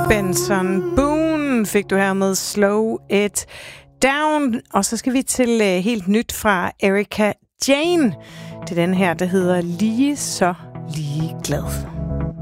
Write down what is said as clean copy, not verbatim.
Benson Boone fik du her med Slow It Down. Og så skal vi til helt nyt fra Erika Jane. Det er den her, der hedder Lige så ligeglad.